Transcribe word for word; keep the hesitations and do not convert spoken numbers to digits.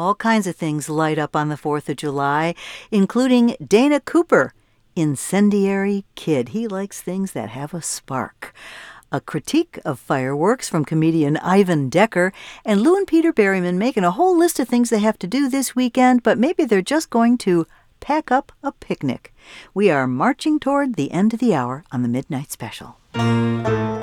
all kinds of things light up on the fourth of July, including Dana Cooper, Incendiary Kid. He likes things that have a spark. A critique of fireworks from comedian Ivan Decker, and Lou and Peter Berryman making a whole list of things they have to do this weekend, but maybe they're just going to pack up a picnic. We are marching toward the end of the hour on the Midnight Special.